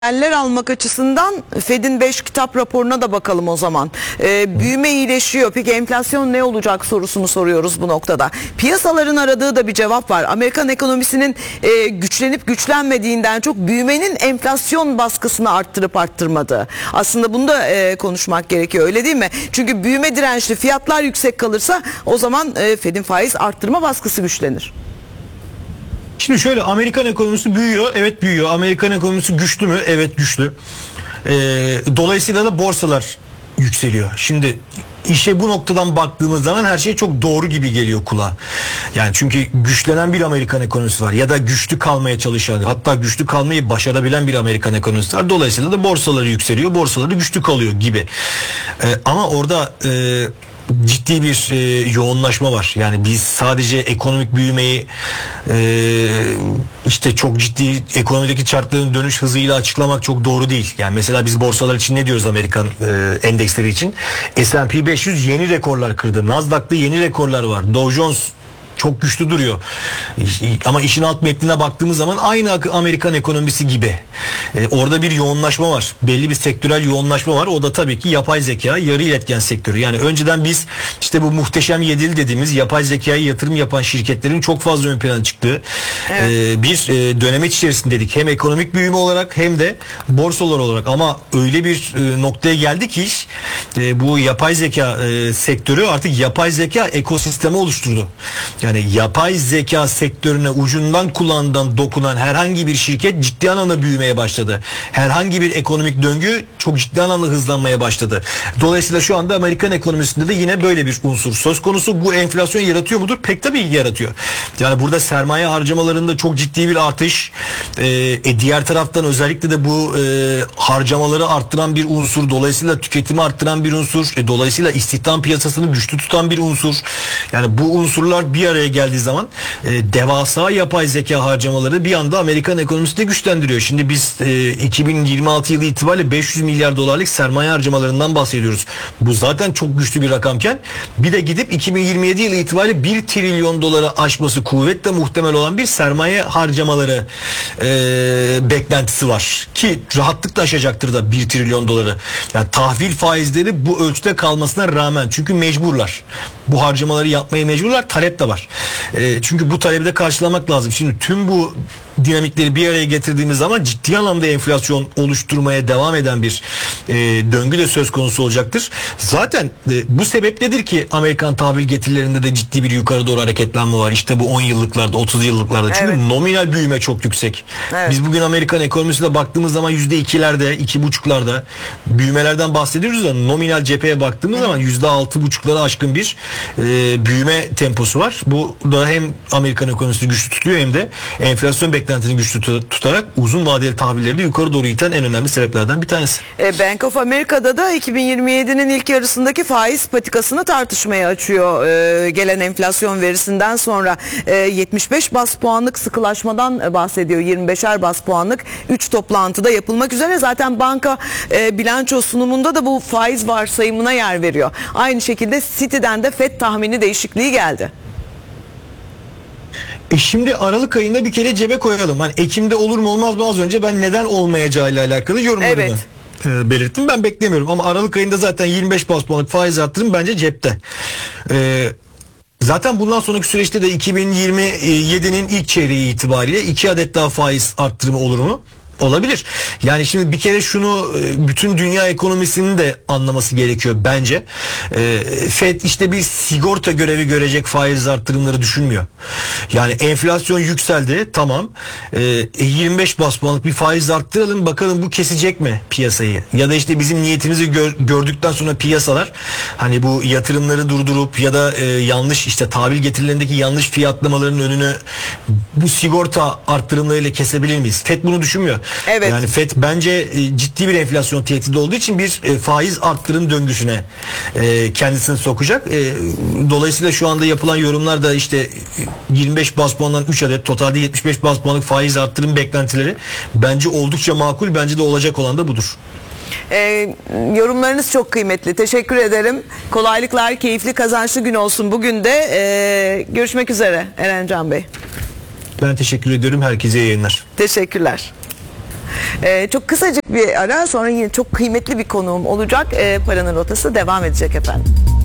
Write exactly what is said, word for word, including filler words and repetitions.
Eller almak açısından Fed'in beş kitap raporuna da bakalım o zaman. Ee, büyüme iyileşiyor. Peki enflasyon ne olacak sorusunu soruyoruz bu noktada. Piyasaların aradığı da bir cevap var. Amerikan ekonomisinin e, güçlenip güçlenmediğinden çok büyümenin enflasyon baskısını arttırıp arttırmadığı. Aslında bunu da e, konuşmak gerekiyor, öyle değil mi? Çünkü büyüme dirençli, fiyatlar yüksek kalırsa o zaman e, Fed'in faiz arttırma baskısı güçlenir. Şimdi şöyle, Amerikan ekonomisi büyüyor. Evet büyüyor. Amerikan ekonomisi güçlü mü? Evet güçlü. Ee, dolayısıyla da borsalar yükseliyor. Şimdi işe bu noktadan baktığımız zaman her şey çok doğru gibi geliyor kulağa. Yani çünkü güçlenen bir Amerikan ekonomisi var ya da güçlü kalmaya çalışan, hatta güçlü kalmayı başarabilen bir Amerikan ekonomisi var. Dolayısıyla da borsaları yükseliyor, borsaları güçlü kalıyor gibi. Ee, ama orada e, ciddi bir e, yoğunlaşma var. Yani biz sadece ekonomik büyümeyi e, işte çok ciddi ekonomideki çarkların dönüş hızıyla açıklamak çok doğru değil. Yani mesela biz borsalar için ne diyoruz, Amerikan e, endeksleri için? S and P beş yüz yeni rekorlar kırdı. Nasdaq'ta yeni rekorlar var. Dow Jones çok güçlü duruyor. Ama işin alt metnine baktığımız zaman aynı Amerikan ekonomisi gibi. Ee, orada bir yoğunlaşma var. Belli bir sektörel yoğunlaşma var. O da tabii ki yapay zeka, yarı iletken sektörü. Yani önceden biz işte bu muhteşem yedili dediğimiz yapay zekaya yatırım yapan şirketlerin çok fazla ön plana çıktığı evet. e, bir e, dönemeç içerisindeydik. Hem ekonomik büyüme olarak hem de borsalar olarak. Ama öyle bir e, noktaya geldi ki iş e, bu yapay zeka e, sektörü artık yapay zeka ekosistemi oluşturdu. Yani yapay zeka sektörüne ucundan kulağından dokunan herhangi bir şirket ciddi anlamda büyümeye başladı. Herhangi bir ekonomik döngü çok ciddi anlamda hızlanmaya başladı. Dolayısıyla şu anda Amerikan ekonomisinde de yine böyle bir unsur söz konusu. Bu enflasyon yaratıyor mudur? Pek tabii yaratıyor. Yani burada sermaye harcamalarında çok ciddi bir artış. Ee, e, diğer taraftan özellikle de bu e, harcamaları arttıran bir unsur. Dolayısıyla tüketimi arttıran bir unsur. E, dolayısıyla istihdam piyasasını güçlü tutan bir unsur. Yani bu unsurlar bir araya geldiği zaman e, devasa yapay zeka harcamaları bir anda Amerikan ekonomisini güçlendiriyor. Şimdi biz e, iki bin yirmi altı yılı itibariyle beş yüz milyar dolarlık sermaye harcamalarından bahsediyoruz. Bu zaten çok güçlü bir rakamken bir de gidip iki bin yirmi yedi yılı itibariyle bir trilyon dolara aşması kuvvetle muhtemel olan bir sermaye harcamaları e, beklentisi var. Ki rahatlıkla aşacaktır da bir trilyon doları. Yani tahvil faizleri bu ölçüde kalmasına rağmen, çünkü mecburlar. Bu harcamaları yapmaya mecburlar. Talep de var. E, çünkü bu talebi de karşılamak lazım. Şimdi tüm bu dinamikleri bir araya getirdiğimiz zaman ciddi anlamda enflasyon oluşturmaya devam eden bir e, döngü de söz konusu olacaktır. Zaten e, bu sebepledir ki Amerikan tahvil getirilerinde de ciddi bir yukarı doğru hareketlenme var. İşte bu on yıllıklarda, otuz yıllıklarda. Çünkü evet. nominal büyüme çok yüksek. Evet. Biz bugün Amerikan ekonomisine baktığımız zaman yüzde ikilerde, iki buçuklarda büyümelerden bahsediyoruz da nominal cepheye baktığımız Hı. zaman yüzde altı buçuklara aşkın bir e, büyüme temposu var. Bu da hem Amerikan ekonomisini güçlü tutuyor hem de enflasyon beklentini güçlü tutarak uzun vadeli tahvilleri de yukarı doğru iten en önemli sebeplerden bir tanesi. E, Bank of America'da da iki bin yirmi yedinin ilk yarısındaki faiz patikasını tartışmaya açıyor. E, gelen enflasyon verisinden sonra e, yetmiş beş bas puanlık sıkılaşmadan bahsediyor. yirmi beşer bas puanlık üç toplantıda yapılmak üzere. Zaten banka e, bilanço sunumunda da bu faiz varsayımına yer veriyor. Aynı şekilde Citi'den de Fed tahmini değişikliği geldi. E şimdi Aralık ayında bir kere cebe koyalım. Hani Ekim'de olur mu olmaz mı, az önce ben neden olmayacağıyla alakalı yorumlarımı evet. e, belirttim. Ben beklemiyorum ama Aralık ayında zaten yirmi beş bas puanlık faiz arttırım bence cepte. E, zaten bundan sonraki süreçte de iki bin yirmi yedinin ilk çeyreği itibariyle iki adet daha faiz arttırımı olur mu? Olabilir. Yani şimdi bir kere şunu bütün dünya ekonomisinin de anlaması gerekiyor bence. E, Fed işte bir sigorta görevi görecek faiz arttırımları düşünmüyor. Yani enflasyon yükseldi, tamam. E, yirmi beş bas puanlık bir faiz arttıralım, bakalım bu kesecek mi piyasayı? Ya da işte bizim niyetimizi gör, gördükten sonra piyasalar hani bu yatırımları durdurup ya da e, yanlış işte tahvil getirilerindeki yanlış fiyatlamaların önünü bu sigorta arttırımlarıyla kesebilir miyiz? Fed bunu düşünmüyor. Evet. Yani Fed bence e, ciddi bir enflasyon tehdidi olduğu için bir e, faiz arttırım döngüsüne e, kendisini sokacak. E, dolayısıyla şu anda yapılan yorumlar da işte yirmi beş bas puandan üç adet, totalde yetmiş beş bas puanlık faiz arttırım beklentileri bence oldukça makul. Bence de olacak olan da budur. Ee, yorumlarınız çok kıymetli. Teşekkür ederim. Kolaylıklar, keyifli, kazançlı gün olsun bugün de. Ee, görüşmek üzere Erencan Bey. Ben teşekkür ediyorum. Herkese iyi yayınlar. Teşekkürler. Ee, çok kısacık bir ara, sonra yine çok kıymetli bir konuğum olacak. Ee, Paranın Rotası devam edecek efendim.